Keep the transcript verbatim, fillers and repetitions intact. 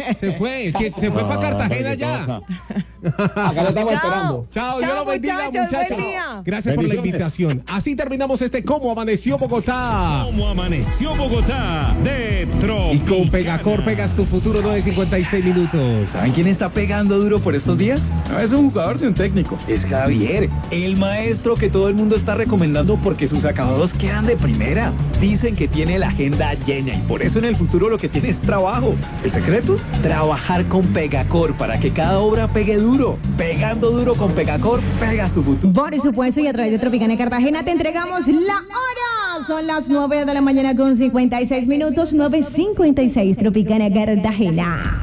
Se fue, que se fue para Cartagena ya. Acá lo estamos esperando. Chao, Chao, yo lo bendiga, muchachos, muchachos. buen día. Gracias por la invitación. Así terminamos este Cómo Amaneció Bogotá. Cómo Amaneció Bogotá de Tropicana. Y con Pegacor pegas tu futuro nueve cincuenta y seis minutos. ¿Saben quién está pegando duro por estos días? No es un jugador de un técnico, es Javier, el maestro que todo el mundo está recomendando porque sus acabados quedan de primera. Dicen que tiene la agenda llena y por eso en el futuro lo que tiene es trabajo. ¿El secreto? Trabajar con Pegacor para que cada obra pegue duro. Pegando duro con Pegacor, pegas tu futuro. Por supuesto, y a través de Tropicana Cartagena te entregamos la hora. Son las nueve de la mañana con cincuenta y seis minutos, nueve cincuenta y seis, Tropicana Cartagena.